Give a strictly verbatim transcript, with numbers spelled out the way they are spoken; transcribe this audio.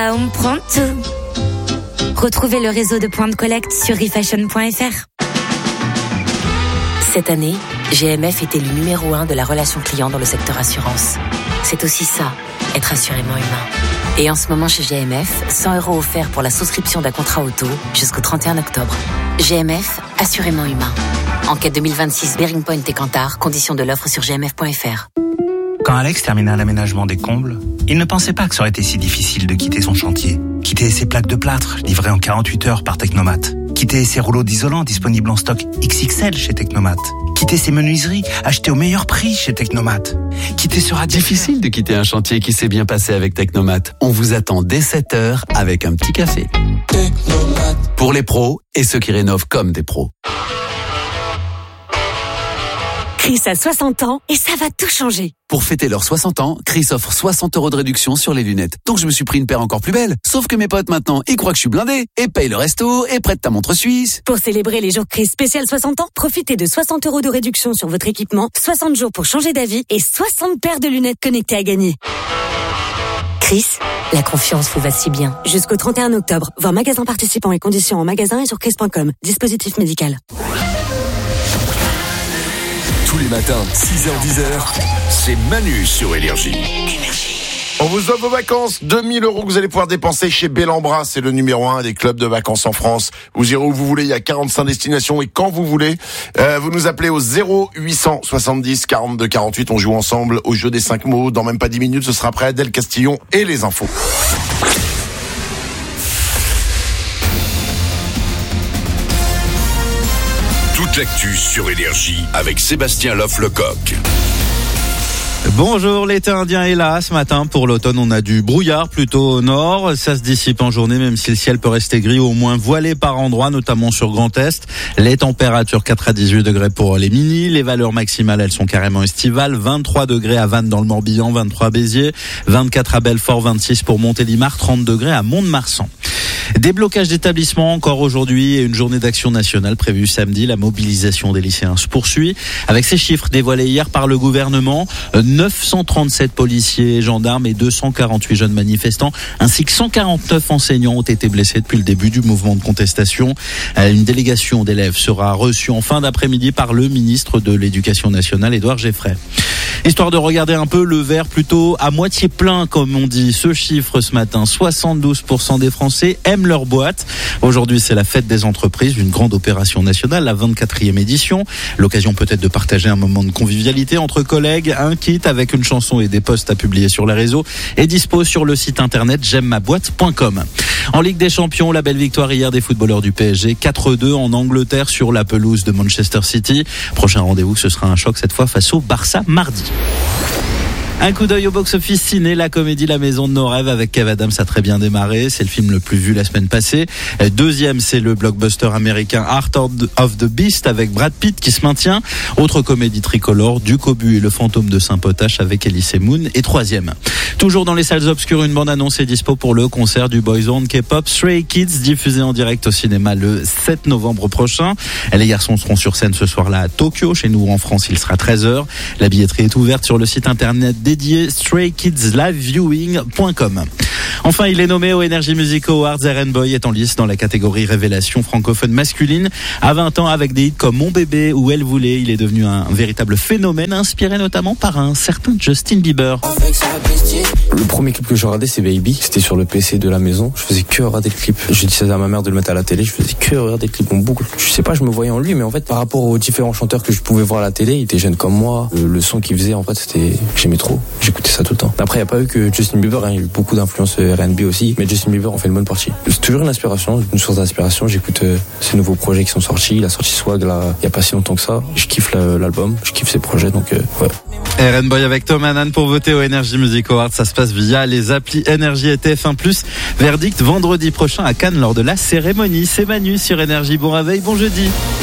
On prend tout. Retrouvez le réseau de points de collecte sur refashion point f r. Cette année, G M F est élu numéro un de la relation client dans le secteur assurance. C'est aussi ça, être assurément humain. Et en ce moment chez G M F, cent euros offerts pour la souscription d'un contrat auto jusqu'au trente et un octobre. G M F, assurément humain. Enquête deux mille vingt-six, Bearing Point et Kantar, conditions de l'offre sur g m f point f r. Quand Alex terminait l'aménagement des combles, il ne pensait pas que ça aurait été si difficile de quitter son chantier. Quitter ses plaques de plâtre, livrées en quarante-huit heures par Technomat. Quitter ses rouleaux d'isolant disponibles en stock X X L chez Technomat. Quitter ses menuiseries achetées au meilleur prix chez Technomat. Quitter ce radiateur. Difficile de quitter un chantier qui s'est bien passé avec Technomat. On vous attend dès sept heures avec un petit café. Technomat. Pour les pros et ceux qui rénovent comme des pros. Chris a soixante ans et ça va tout changer. Pour fêter leurs soixante ans, Chris offre soixante euros de réduction sur les lunettes. Donc je me suis pris une paire encore plus belle. Sauf que mes potes maintenant, ils croient que je suis blindé et payent le resto et prêtent ta montre suisse. Pour célébrer les jours Chris spécial soixante ans, profitez de soixante euros de réduction sur votre équipement, soixante jours pour changer d'avis et soixante paires de lunettes connectées à gagner. Chris, la confiance vous va si bien. Jusqu'au trente et un octobre, voir magasin participants et conditions en magasin et sur chris point com. Dispositif médical. Tous les matins, six heures dix heures, c'est Manu sur Énergie. On vous offre vos vacances, deux mille euros que vous allez pouvoir dépenser chez Bellambra, c'est le numéro un des clubs de vacances en France. Vous irez où vous voulez, il y a quarante-cinq destinations et quand vous voulez. Euh, vous nous appelez au zéro huit cent soixante-dix quarante-deux quarante-huit, on joue ensemble au jeu des cinq mots. Dans même pas dix minutes, ce sera après Adèle Castillon et les infos. Toute l'actu sur Énergie avec Sébastien Loff-Lecoq. Bonjour, l'été indien est là ce matin. Pour l'automne, on a du brouillard plutôt au nord. Ça se dissipe en journée, même si le ciel peut rester gris ou au moins voilé par endroits, notamment sur Grand Est. Les températures quatre à dix-huit degrés pour les mini. Les valeurs maximales, elles sont carrément estivales. vingt-trois degrés à Vannes dans le Morbihan, vingt-trois à Béziers, vingt-quatre à Belfort, vingt-six pour Montélimar, trente degrés à Mont-de-Marsan. Des blocages d'établissements encore aujourd'hui et une journée d'action nationale prévue samedi. La mobilisation des lycéens se poursuit avec ces chiffres dévoilés hier par le gouvernement. neuf cent trente-sept policiers, gendarmes et deux cent quarante-huit jeunes manifestants ainsi que cent quarante-neuf enseignants ont été blessés depuis le début du mouvement de contestation. Une délégation d'élèves sera reçue en fin d'après-midi par le ministre de l'Éducation nationale, Édouard Geffray. Histoire de regarder un peu le verre plutôt à moitié plein, comme on dit. Ce chiffre ce matin, soixante-douze pour cent des Français aiment leur boîte. Aujourd'hui, c'est la fête des entreprises, une grande opération nationale, la vingt-quatrième édition. L'occasion peut-être de partager un moment de convivialité entre collègues. Un kit avec une chanson et des posts à publier sur les réseaux est dispo sur le site internet j'aime ma boîte point com. En Ligue des Champions, la belle victoire hier des footballeurs du P S G, quatre deux en Angleterre sur la pelouse de Manchester City. Prochain rendez-vous, ce sera un choc cette fois face au Barça mardi. Un coup d'œil au box-office ciné, la comédie La Maison de nos rêves avec Kev Adams a très bien démarré. C'est le film le plus vu la semaine passée. Deuxième, c'est le blockbuster américain Heart of the Beast avec Brad Pitt qui se maintient. Autre comédie tricolore, Du Cobu et le fantôme de Saint-Potache avec Elise Moon. Et troisième, toujours dans les salles obscures, une bande-annonce est dispo pour le concert du boys band K-pop Stray Kids, diffusé en direct au cinéma le sept novembre prochain. Les garçons seront sur scène ce soir-là à Tokyo. Chez nous en France, il sera treize heures. La billetterie est ouverte sur le site internet dédié stray kids live viewing point com. Enfin, il est nommé au Energy Music Awards. Eren Boy est en lice dans la catégorie révélation francophone masculine. À vingt ans, avec des hits comme Mon bébé ou Elle voulait, il est devenu un véritable phénomène, inspiré notamment par un certain Justin Bieber. Le premier clip que j'ai regardé, c'est Baby. C'était sur le P C de la maison. Je faisais que regarder le clip. Je disais à ma mère de le mettre à la télé. Je faisais que regarder le clip en boucle. Je sais pas, je me voyais en lui, mais en fait, par rapport aux différents chanteurs que je pouvais voir à la télé, il était jeune comme moi. Le, le son qu'il faisait, en fait, c'était, j'aimais trop. J'écoutais ça tout le temps. Après, il n'y a pas eu que Justin Bieber, hein. Il y a eu beaucoup d'influences R and B aussi, mais Justin Bieber en fait une bonne partie. C'est toujours une inspiration, une source d'inspiration. J'écoute euh, ces nouveaux projets qui sont sortis. Il a sorti Swag là, il y a pas si longtemps que ça. Je kiffe la, l'album, je kiffe ses projets, donc euh, ouais. Eren Boy avec Tom Hanan pour voter au Energy Music Awards. Ça se passe via les applis Énergie et T F un plus. Verdict vendredi prochain à Cannes lors de la cérémonie. C'est Manu sur Énergie. Bon réveil, bon jeudi.